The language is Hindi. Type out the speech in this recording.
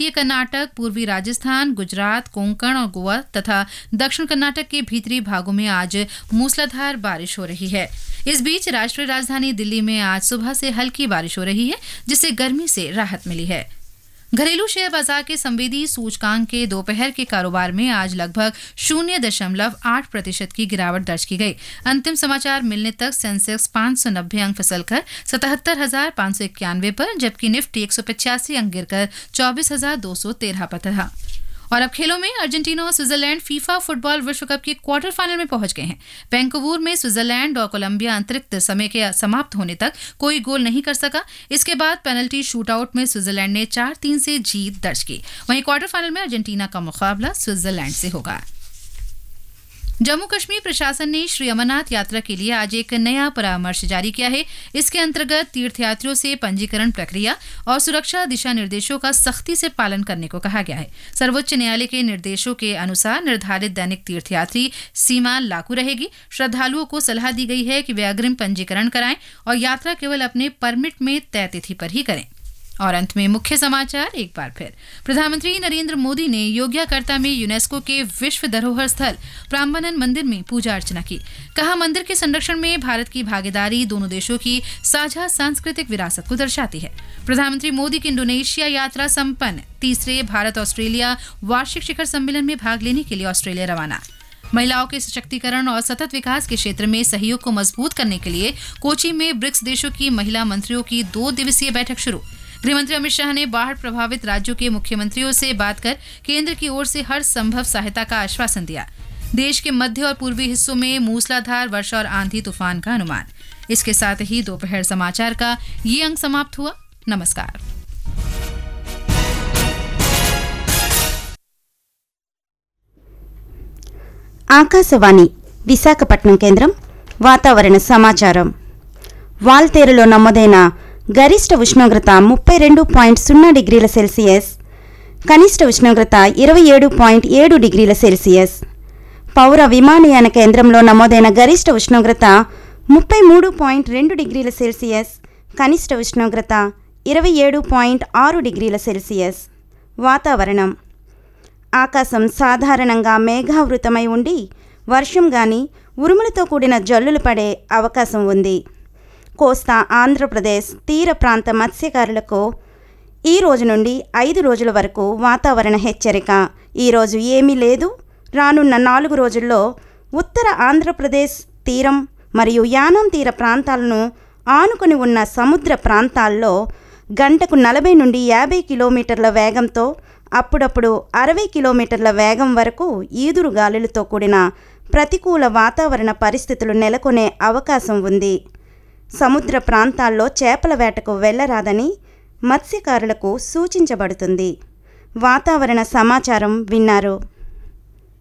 तटीय कर्नाटक, पूर्वी राजस्थान, गुजरात, कोंकण और गोवा तथा दक्षिण कर्नाटक के भीतरी भागों में आज मूसलाधार बारिश हो रही है। इस बीच राष्ट्रीय राजधानी दिल्ली में आज सुबह से हल्की बारिश हो रही है, जिससे गर्मी से राहत मिली है। घरेलू शेयर बाजार के संवेदी सूचकांक के दोपहर के कारोबार में आज लगभग 0.8% की गिरावट दर्ज की गई। अंतिम समाचार मिलने तक सेंसेक्स 590 अंक फिसलकर 77,591 पर, जबकि निफ्टी 185 अंक गिरकर 24,213 पर था। और अब खेलों में अर्जेंटीना और स्विट्जरलैंड फीफा फुटबॉल विश्व कप के क्वार्टर फाइनल में पहुंच गए हैं। वैंकूवर में स्विट्जरलैंड और कोलंबिया अतिरिक्त समय के समाप्त होने तक कोई गोल नहीं कर सका। इसके बाद पेनल्टी शूटआउट में स्विट्जरलैंड ने 4-3 से जीत दर्ज की। वहीं क्वार्टर फाइनल में अर्जेंटीना का मुकाबला स्विट्जरलैंड से होगा। जम्मू कश्मीर प्रशासन ने श्री अमरनाथ यात्रा के लिए आज एक नया परामर्श जारी किया है। इसके अंतर्गत तीर्थयात्रियों से पंजीकरण प्रक्रिया और सुरक्षा दिशा निर्देशों का सख्ती से पालन करने को कहा गया है। सर्वोच्च न्यायालय के निर्देशों के अनुसार निर्धारित दैनिक तीर्थयात्री सीमा लागू रहेगी। श्रद्धालुओं को सलाह दी गई है कि वे अग्रिम पंजीकरण कराएं और यात्रा केवल अपने परमिट में तय तिथि पर ही करें। और अंत में मुख्य समाचार एक बार फिर। प्रधानमंत्री नरेंद्र मोदी ने योग्याकर्ता में यूनेस्को के विश्व धरोहर स्थल प्राम्बनन मंदिर में पूजा अर्चना की। कहा, मंदिर के संरक्षण में भारत की भागीदारी दोनों देशों की साझा सांस्कृतिक विरासत को दर्शाती है। प्रधानमंत्री मोदी की इंडोनेशिया यात्रा संपन्न। तीसरे भारत ऑस्ट्रेलिया वार्षिक शिखर सम्मेलन में भाग लेने के लिए ऑस्ट्रेलिया रवाना। महिलाओं के सशक्तिकरण और सतत विकास के क्षेत्र में सहयोग को मजबूत करने के लिए कोची में ब्रिक्स देशों की महिला मंत्रियों की 2 दिवसीय बैठक शुरू। गृहमंत्री अमित शाह ने बाढ़ प्रभावित राज्यों के मुख्यमंत्रियों से बात कर केंद्र की ओर से हर संभव सहायता का आश्वासन दिया। देश के मध्य और पूर्वी हिस्सों में मूसलाधार वर्षा और आंधी तूफान का अनुमान। इसके साथ ही दोपहर समाचार का ये अंक समाप्त हुआ। नमस्कार। ఆకాశవాణి విశాఖపట్నం కేంద్రం వాతావరణ సమాచారం. వాల్తేరులో నమోదైన గరిష్ట ఉష్ణోగ్రత 32.0 డిగ్రీల సెల్సియస్, కనిష్ట ఉష్ణోగ్రత 27.7 డిగ్రీల సెల్సియస్. పౌర విమానయాన కేంద్రంలో నమోదైన గరిష్ట ఉష్ణోగ్రత 33.2 డిగ్రీల సెల్సియస్, కనిష్ట ఉష్ణోగ్రత 27.6 డిగ్రీల సెల్సియస్. వాతావరణం. ఆకాశం సాధారణంగా మేఘావృతమై ఉండి వర్షం గాని ఉరుములతో కూడిన జల్లులు పడే అవకాశం ఉంది. కోస్తా ఆంధ్రప్రదేశ్ తీర ప్రాంత మత్స్యకారులకు ఈ రోజు నుండి 5 రోజుల వరకు వాతావరణ హెచ్చరిక. ఈరోజు ఏమీ లేదు. రానున్న 4 రోజుల్లో ఉత్తర ఆంధ్రప్రదేశ్ తీరం మరియు యానాం తీర ప్రాంతాలను ఆనుకొని ఉన్న సముద్ర ప్రాంతాల్లో గంటకు 40 నుండి 50 కిలోమీటర్ల వేగంతో అప్పుడప్పుడు 60 కిలోమీటర్ల వేగం వరకు ఈదురు గాలులతో కూడిన ప్రతికూల వాతావరణ పరిస్థితులు నెలకొనే అవకాశం ఉంది. సముద్ర ప్రాంతాల్లో చేపల వేటకు వెళ్లరాదని మత్స్యకారులకు సూచించబడుతుంది. వాతావరణ సమాచారం విన్నారు.